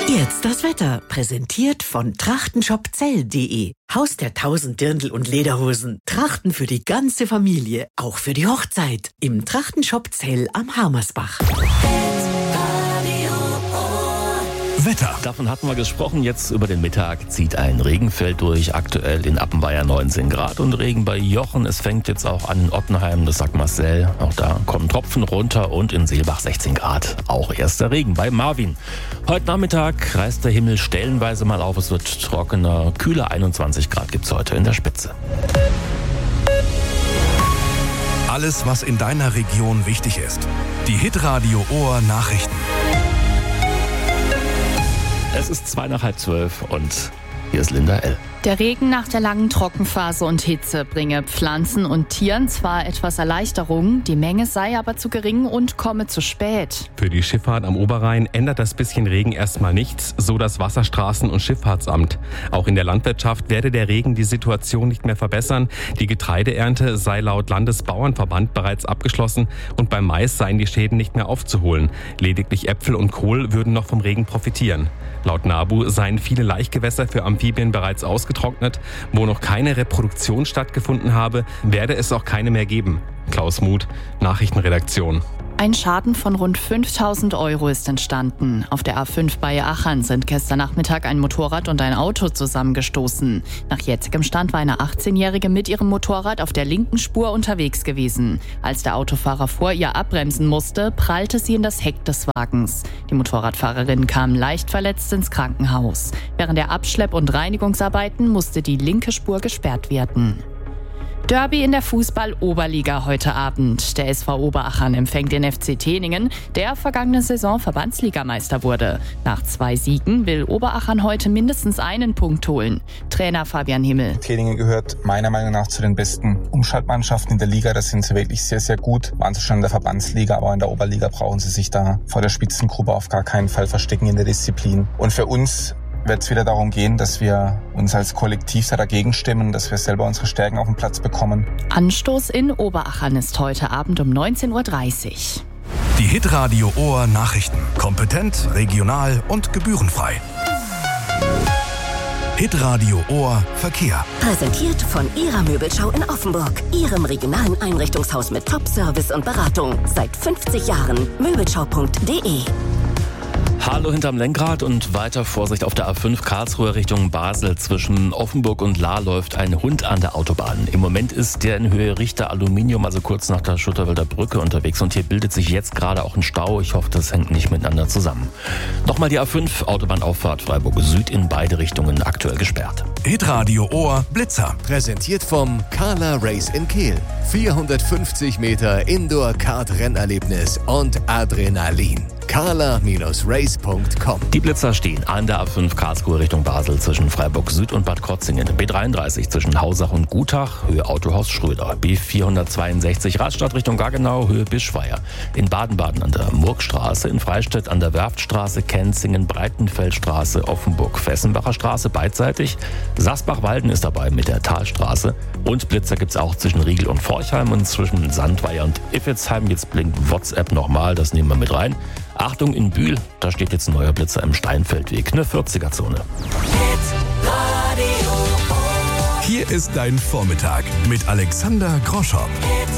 Jetzt das Wetter, präsentiert von trachtenshopzell.de. Haus der 1000 Dirndl und Lederhosen. Trachten für die ganze Familie, auch für die Hochzeit. Im Trachtenshop Zell am Harmersbach. Wetter. Davon hatten wir gesprochen. Jetzt über den Mittag zieht ein Regenfeld durch. Aktuell in Appenweier 19 Grad und Regen bei Jochen. Es fängt jetzt auch an in Ottenheim, das sagt Marcel. Auch da kommen Tropfen runter und in Seelbach 16 Grad. Auch erster Regen bei Marvin. Heute Nachmittag reißt der Himmel stellenweise mal auf. Es wird trockener, kühler 21 Grad gibt's heute in der Spitze. Alles, was in deiner Region wichtig ist. Die Hitradio Ohr Nachrichten. Es ist 11:02 und hier ist Linda L. Der Regen nach der langen Trockenphase und Hitze bringe Pflanzen und Tieren zwar etwas Erleichterung, die Menge sei aber zu gering und komme zu spät. Für die Schifffahrt am Oberrhein ändert das bisschen Regen erstmal nichts, so das Wasserstraßen- und Schifffahrtsamt. Auch in der Landwirtschaft werde der Regen die Situation nicht mehr verbessern. Die Getreideernte sei laut Landesbauernverband bereits abgeschlossen und beim Mais seien die Schäden nicht mehr aufzuholen. Lediglich Äpfel und Kohl würden noch vom Regen profitieren. Laut NABU seien viele Laichgewässer für Amphibien bereits ausgetrocknet. Wo noch keine Reproduktion stattgefunden habe, werde es auch keine mehr geben. Klaus Muth, Nachrichtenredaktion. Ein Schaden von rund 5.000 € ist entstanden. Auf der A5 bei Aachen sind gestern Nachmittag ein Motorrad und ein Auto zusammengestoßen. Nach jetzigem Stand war eine 18-Jährige mit ihrem Motorrad auf der linken Spur unterwegs gewesen. Als der Autofahrer vor ihr abbremsen musste, prallte sie in das Heck des Wagens. Die Motorradfahrerin kam leicht verletzt ins Krankenhaus. Während der Abschlepp- und Reinigungsarbeiten musste die linke Spur gesperrt werden. Derby in der Fußball-Oberliga heute Abend. Der SV Oberachern empfängt den FC Teningen, der vergangene Saison Verbandsligameister wurde. Nach 2 Siegen will Oberachern heute mindestens einen Punkt holen. Trainer Fabian Himmel. Teningen gehört meiner Meinung nach zu den besten Umschaltmannschaften in der Liga. Da sind sie wirklich sehr, sehr gut. Waren sie schon in der Verbandsliga, aber in der Oberliga brauchen sie sich da vor der Spitzengruppe auf gar keinen Fall verstecken in der Disziplin. Und für uns wird es wieder darum gehen, dass wir uns als Kollektiv dagegen stimmen, dass wir selber unsere Stärken auf den Platz bekommen. Anstoß in Oberachern ist heute Abend um 19:30 Uhr. Die Hitradio Ohr Nachrichten. Kompetent, regional und gebührenfrei. Hitradio Ohr Verkehr. Präsentiert von Ihrer Möbelschau in Offenburg. Ihrem regionalen Einrichtungshaus mit Top-Service und Beratung. Seit 50 Jahren. Möbelschau.de. Hallo hinterm Lenkrad und weiter Vorsicht auf der A5 Karlsruhe Richtung Basel. Zwischen Offenburg und Lahr läuft ein Hund an der Autobahn. Im Moment ist der in Höhe Richter Aluminium, also kurz nach der Schutterwälder Brücke unterwegs. Und hier bildet sich jetzt gerade auch ein Stau. Ich hoffe, das hängt nicht miteinander zusammen. Nochmal die A5 Autobahnauffahrt Freiburg Süd in beide Richtungen aktuell gesperrt. Hitradio Ohr Blitzer. Präsentiert vom Carla Race in Kehl. 450 Meter Indoor-Kart-Rennerlebnis und Adrenalin. carla-race.com. Die Blitzer stehen an der A5 Karlsruhe Richtung Basel zwischen Freiburg Süd und Bad Krotzingen. B33 zwischen Hausach und Gutach, Höhe Autohaus Schröder. B462 Radstadt Richtung Gaggenau, Höhe Bischweier. In Baden-Baden an der Murgstraße, in Freistädt an der Werftstraße, Kenzingen, Breitenfeldstraße, Offenburg, Fessenbacher Straße beidseitig. Sasbach-Walden ist dabei mit der Talstraße. Und Blitzer gibt's auch zwischen Riegel und Forchheim und zwischen Sandweier und Iffelsheim. Jetzt blinkt WhatsApp nochmal, das nehmen wir mit rein. Achtung in Bühl, da steht jetzt ein neuer Blitzer im Steinfeldweg, eine 40er-Zone. Hier ist dein Vormittag mit Alexander Groschow.